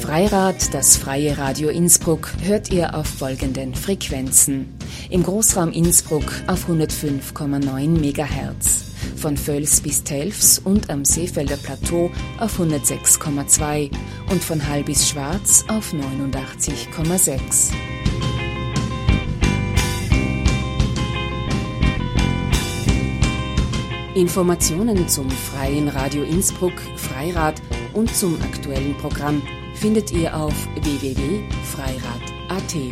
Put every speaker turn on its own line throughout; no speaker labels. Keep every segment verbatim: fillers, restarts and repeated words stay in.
Freirad, das freie Radio Innsbruck, hört ihr auf folgenden Frequenzen. Im Großraum Innsbruck auf hundertfünf Komma neun Megahertz, von Völs bis Telfs und am Seefelder Plateau auf hundertsechs Komma zwei und von Hall bis Schwarz auf neunundachtzig Komma sechs. Informationen zum Freien Radio Innsbruck, Freirad und zum aktuellen Programm findet ihr auf w w w punkt freirad punkt a t.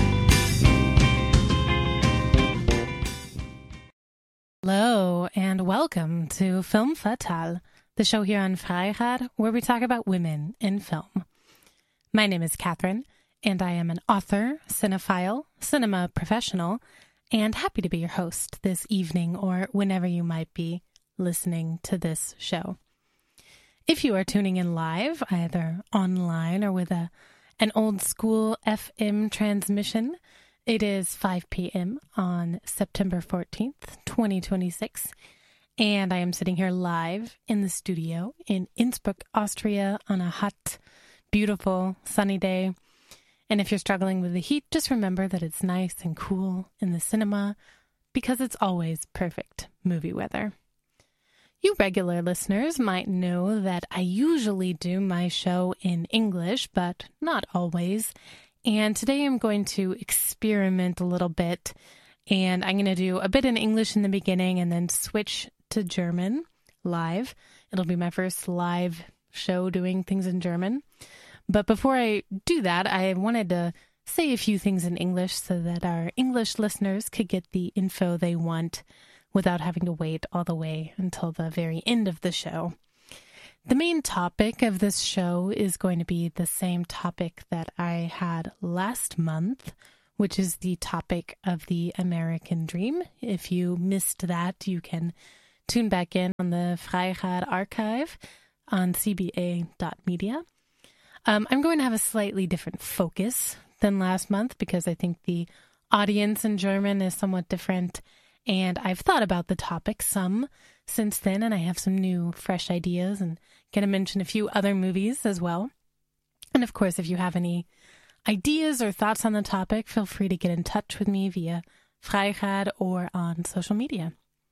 Hello and welcome to Film Fatale, the show here on Freirad where we talk about women in film. My name is Catherine and I am an author, cinephile, cinema professional, and happy to be your host this evening or whenever you might be listening to this show. If you are tuning in live, either online or with a an old school F M transmission, it is five p.m. on September fourteenth, twenty twenty-six, and I am sitting here live in the studio in Innsbruck, Austria on a hot, beautiful, sunny day. And if you're struggling with the heat, just remember that it's nice and cool in the cinema because it's always perfect movie weather. You regular listeners might know that I usually do my show in English, but not always. And today I'm going to experiment a little bit, and I'm going to do a bit in English in the beginning and then switch to German live. It'll be my first live show doing things in German. But before I do that, I wanted to say a few things in English so that our English listeners could get the info they want without having to wait all the way until the very end of the show. The main topic of this show is going to be the same topic that I had last month, which is the topic of the American Dream. If you missed that, you can tune back in on the Freirad archive on c b a dot media. Um, I'm going to have a slightly different focus than last month because I think the audience in German is somewhat different. And I've thought about the topic some since then, and I have some new, fresh ideas and going to mention a few other movies as well. And of course, if you have any ideas or thoughts on the topic, feel free to get in touch with me via Freirad or on social media.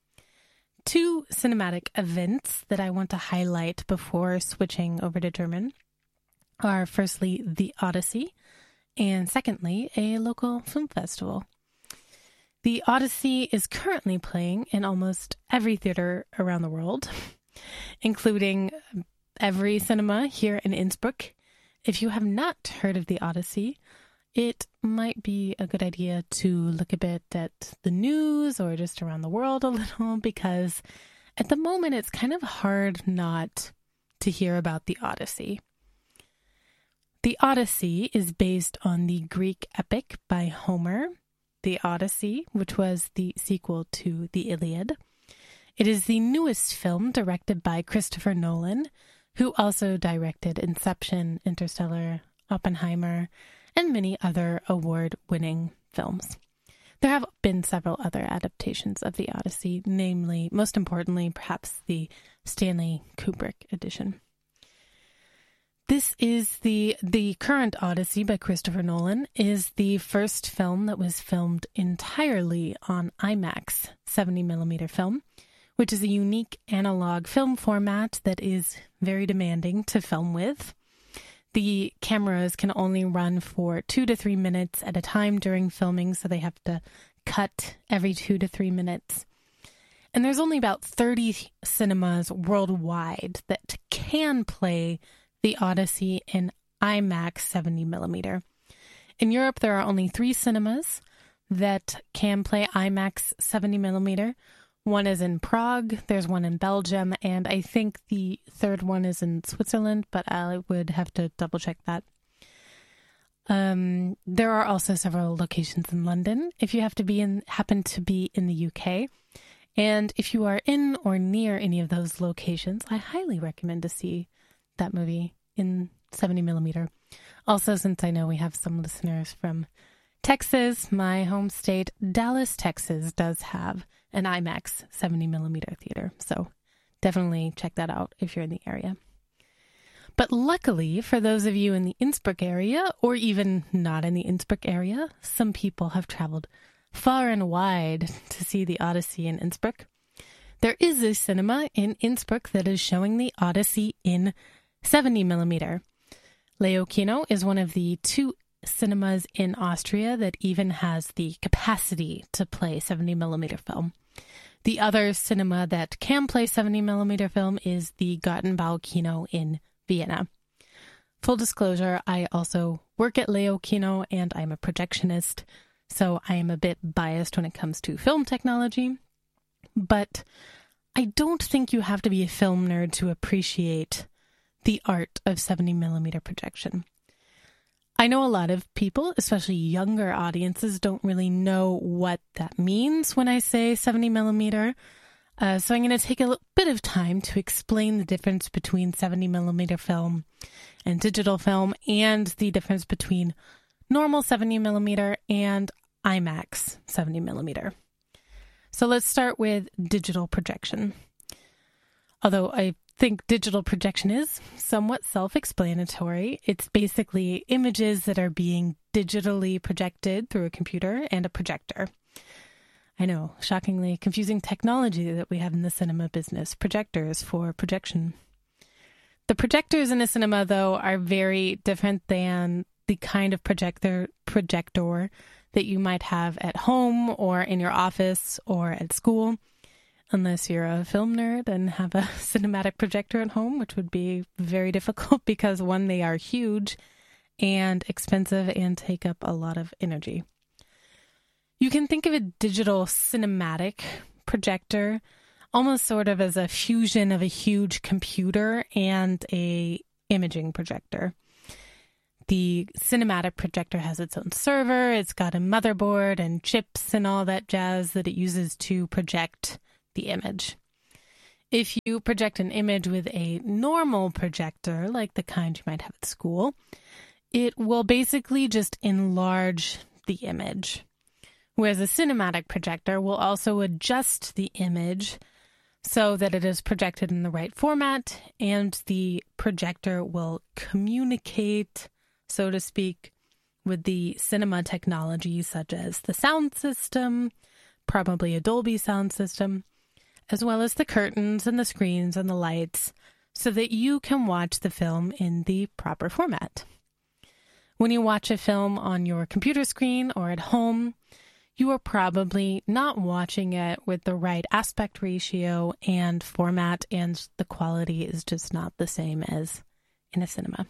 Two cinematic events that I want to highlight before switching over to German are firstly The Odyssey, and secondly, a local film festival. The Odyssey is currently playing in almost every theater around the world, including every cinema here in Innsbruck. If you have not heard of The Odyssey, it might be a good idea to look a bit at the news or just around the world a little, because at the moment it's kind of hard not to hear about The Odyssey. The Odyssey is based on the Greek epic by Homer, The Odyssey, which was the sequel to the Iliad. It is the newest film directed by Christopher Nolan, who also directed Inception, Interstellar, Oppenheimer, and many other award-winning films. There have been several other adaptations of The Odyssey, namely, most importantly, perhaps the Stanley Kubrick edition. This is the the current Odyssey by Christopher Nolan is the first film that was filmed entirely on IMAX seventy millimeter film, which is a unique analog film format that is very demanding to film with. The cameras can only run for two to three minutes at a time during filming, so they have to cut every two to three minutes. And there's only about thirty cinemas worldwide that can play The Odyssey in IMAX seventy millimeter. In Europe, there are only three cinemas that can play IMAX seventy millimeter. One is in Prague, there's one in Belgium, and I think the third one is in Switzerland, but I would have to double check that. Um, there are also several locations in London if you have to be in, happen to be in the U K. And if you are in or near any of those locations, I highly recommend to see that movie in seventy millimeter. Also, since I know we have some listeners from Texas, my home state, Dallas, Texas, does have an IMAX seventy millimeter theater. So definitely check that out if you're in the area. But luckily, for those of you in the Innsbruck area, or even not in the Innsbruck area, some people have traveled far and wide to see the Odyssey in Innsbruck. There is a cinema in Innsbruck that is showing the Odyssey in seventy millimeter. Leo Kino is one of the two cinemas in Austria that even has the capacity to play seventy millimeter film. The other cinema that can play seventy millimeter film is the Gartenbau Kino in Vienna. Full disclosure, I also work at Leo Kino and I'm a projectionist, so I am a bit biased when it comes to film technology. But I don't think you have to be a film nerd to appreciate the art of seventy millimeter projection. I know a lot of people, especially younger audiences, don't really know what that means when I say seventy millimeter. Uh, so I'm going to take a little bit of time to explain the difference between seventy millimeter film and digital film, and the difference between normal seventy millimeter and IMAX seventy millimeter. So let's start with digital projection. Although I think digital projection is somewhat self-explanatory. It's basically images that are being digitally projected through a computer and a projector. I know, shockingly confusing technology that we have in the cinema business, projectors for projection. The projectors in a cinema, though, are very different than the kind of projector projector that you might have at home or in your office or at school, unless you're a film nerd and have a cinematic projector at home, which would be very difficult because, one, they are huge and expensive and take up a lot of energy. You can think of a digital cinematic projector almost sort of as a fusion of a huge computer and a imaging projector. The cinematic projector has its own server, it's got a motherboard and chips and all that jazz that it uses to project the image. If you project an image with a normal projector, like the kind you might have at school, it will basically just enlarge the image. Whereas a cinematic projector will also adjust the image so that it is projected in the right format, and the projector will communicate, so to speak, with the cinema technology such as the sound system, probably a Dolby sound system, as well as the curtains and the screens and the lights, so that you can watch the film in the proper format. When you watch a film on your computer screen or at home, you are probably not watching it with the right aspect ratio and format, and the quality is just not the same as in a cinema.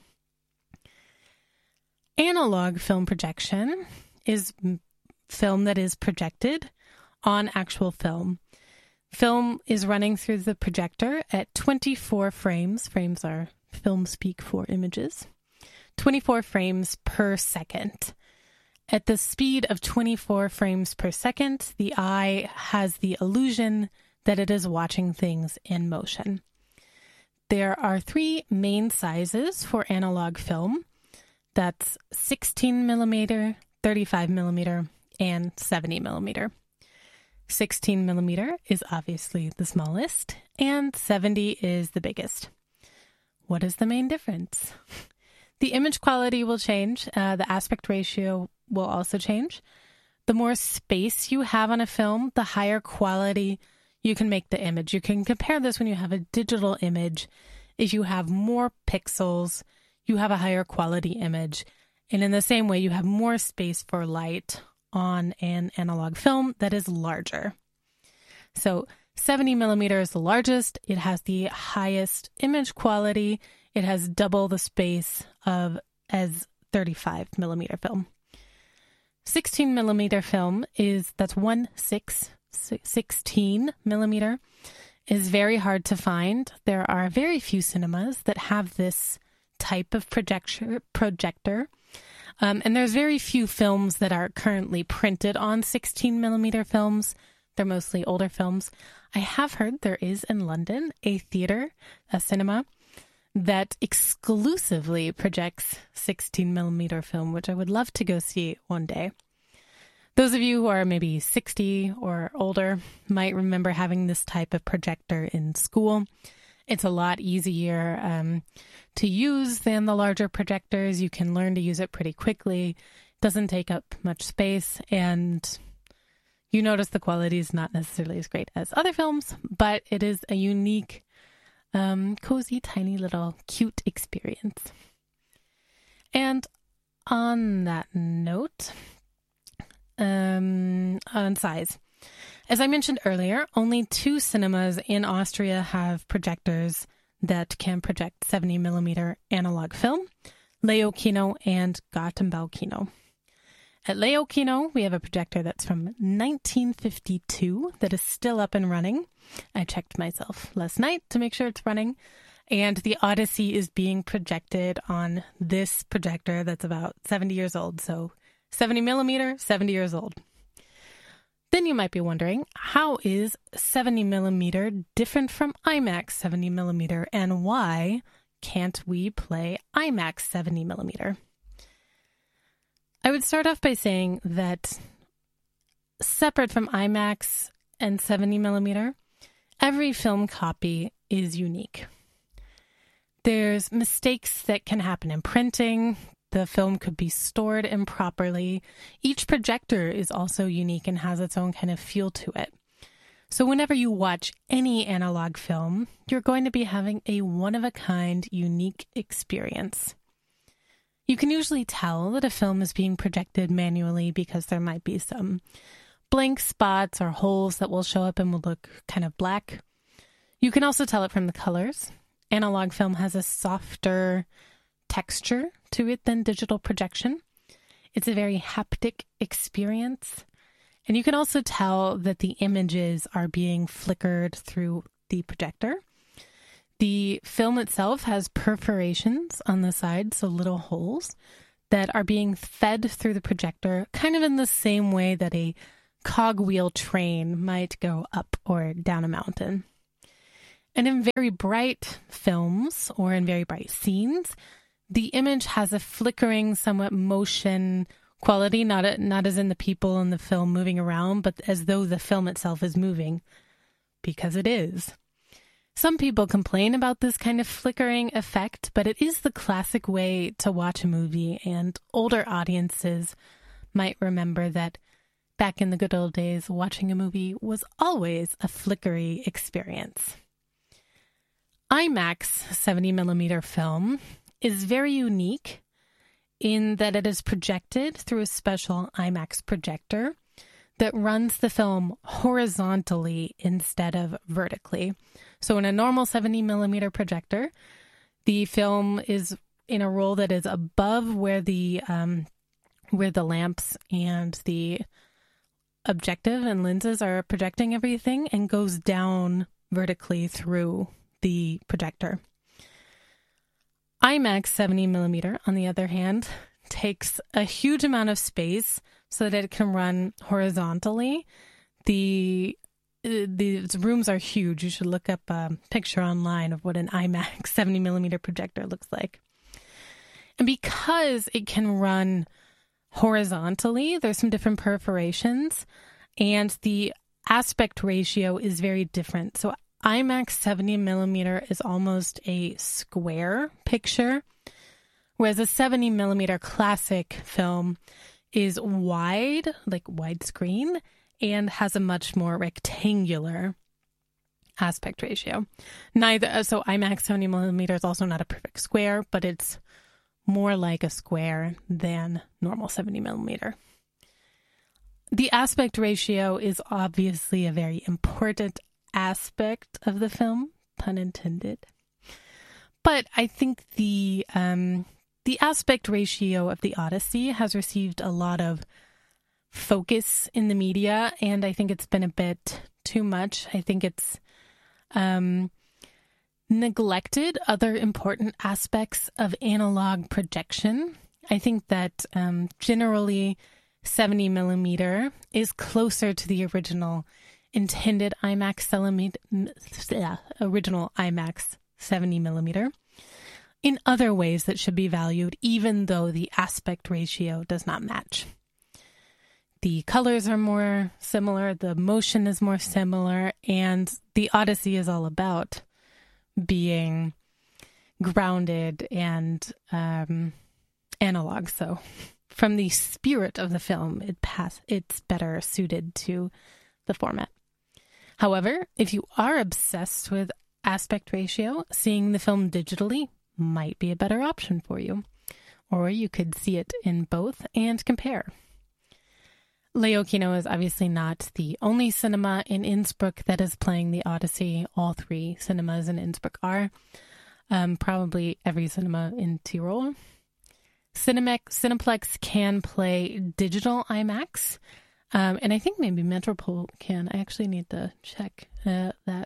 Analog film projection is film that is projected on actual film. Film is running through the projector at twenty-four frames. Frames are film speak for images. twenty-four frames per second. At the speed of twenty-four frames per second, the eye has the illusion that it is watching things in motion. There are three main sizes for analog film. That's sixteen millimeter, thirty-five millimeter, and seventy millimeter. sixteen millimeter is obviously the smallest, and seventy is the biggest. What is the main difference? The image quality will change. Uh, the aspect ratio will also change. The more space you have on a film, the higher quality you can make the image. You can compare this when you have a digital image. If you have more pixels, you have a higher quality image. And in the same way, you have more space for light on an analog film that is larger. So seventy millimeter is the largest. It has the highest image quality. It has double the space of as thirty-five millimeter film. sixteen millimeter film is, that's one six, sixteen millimeter, is very hard to find. There are very few cinemas that have this type of projector, projector. Um, and there's very few films that are currently printed on sixteen millimeter films. They're mostly older films. I have heard there is in London a theater, a cinema, that exclusively projects sixteen millimeter film, which I would love to go see one day. Those of you who are maybe sixty or older might remember having this type of projector in school. It's a lot easier um, to use than the larger projectors. You can learn to use it pretty quickly. It doesn't take up much space, and you notice the quality is not necessarily as great as other films, but it is a unique, um, cozy, tiny little cute experience. And on that note, um, on size, as I mentioned earlier, only two cinemas in Austria have projectors that can project seventy millimeter analog film, Leo Kino and Gartenbau Kino. At Leo Kino, we have a projector that's from nineteen fifty-two that is still up and running. I checked myself last night to make sure it's running. And the Odyssey is being projected on this projector that's about seventy years old. So seventy millimeter, seventy years old. Then you might be wondering, how is seventy millimeter different from IMAX seventy millimeter, and why can't we play IMAX seventy millimeter? I would start off by saying that separate from IMAX and seventy millimeter, every film copy is unique. There's mistakes that can happen in printing. The film could be stored improperly. Each projector is also unique and has its own kind of feel to it. So whenever you watch any analog film, you're going to be having a one-of-a-kind, unique experience. You can usually tell that a film is being projected manually because there might be some blank spots or holes that will show up and will look kind of black. You can also tell it from the colors. Analog film has a softer texture to it than digital projection. It's a very haptic experience. And you can also tell that the images are being flickered through the projector. The film itself has perforations on the side, so little holes that are being fed through the projector, kind of in the same way that a cogwheel train might go up or down a mountain. And in very bright films or in very bright scenes, the image has a flickering, somewhat motion quality, not a, not as in the people in the film moving around, but as though the film itself is moving, because it is. Some people complain about this kind of flickering effect, but it is the classic way to watch a movie, and older audiences might remember that back in the good old days, watching a movie was always a flickery experience. IMAX seventy millimeter film is very unique in that it is projected through a special IMAX projector that runs the film horizontally instead of vertically. So in a normal seventy millimeter projector, the film is in a roll that is above where the um, where the lamps and the objective and lenses are projecting everything, and goes down vertically through the projector. IMAX seventy millimeter, on the other hand, takes a huge amount of space so that it can run horizontally. The the rooms are huge. You should look up a picture online of what an IMAX seventy millimeter projector looks like. And because it can run horizontally, there's some different perforations, and the aspect ratio is very different. So IMAX seventy millimeter is almost a square picture, whereas a seventy millimeter classic film is wide, like widescreen, and has a much more rectangular aspect ratio. Neither, so IMAX seventy millimeter is also not a perfect square, but it's more like a square than normal seventy millimeter. The aspect ratio is obviously a very important aspect of the film, pun intended. But I think the um, the aspect ratio of the Odyssey has received a lot of focus in the media, and I think it's been a bit too much. I think it's um, neglected other important aspects of analog projection. I think that um, generally seventy millimeter is closer to the original intended IMAX original IMAX seventy millimeter in other ways that should be valued, even though the aspect ratio does not match. The colors are more similar, the motion is more similar, and the Odyssey is all about being grounded and um, analog. So from the spirit of the film, it pass, it's better suited to the format. However, if you are obsessed with aspect ratio, seeing the film digitally might be a better option for you. Or you could see it in both and compare. Leo Kino is obviously not the only cinema in Innsbruck that is playing the Odyssey. All three cinemas in Innsbruck are. Um, probably every cinema in Tyrol. Cinemex, Cineplex can play digital IMAX. Um, and I think maybe Metropole can. I actually need to check uh, that.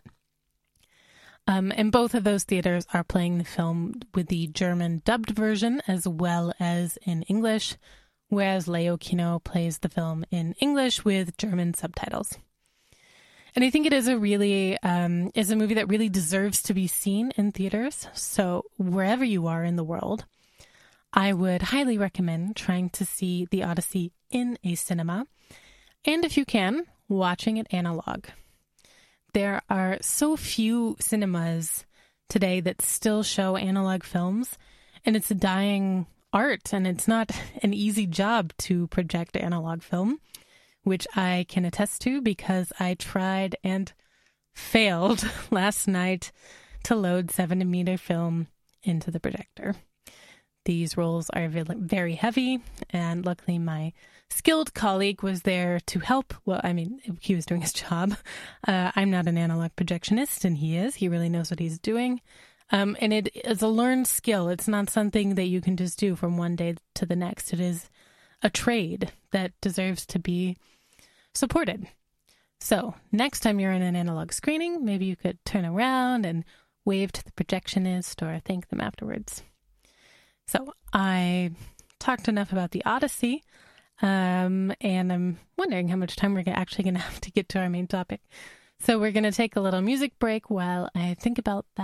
Um, and both of those theaters are playing the film with the German dubbed version as well as in English, whereas Leo Kino plays the film in English with German subtitles. And I think it is a really um, is a movie that really deserves to be seen in theaters. So wherever you are in the world, I would highly recommend trying to see The Odyssey in a cinema. And if you can, watching it analog. There are so few cinemas today that still show analog films, and it's a dying art, and it's not an easy job to project analog film, which I can attest to because I tried and failed last night to load seven meter film into the projector. These rolls are very heavy, and luckily my skilled colleague was there to help. Well, I mean, he was doing his job. Uh, I'm not an analog projectionist, and he is. He really knows what he's doing. Um, and it is a learned skill. It's not something that you can just do from one day to the next. It is a trade that deserves to be supported. So next time you're in an analog screening, maybe you could turn around and wave to the projectionist or thank them afterwards. So I talked enough about the Odyssey, um, and I'm wondering how much time we're actually going to have to get to our main topic. So we're going to take a little music break while I think about that.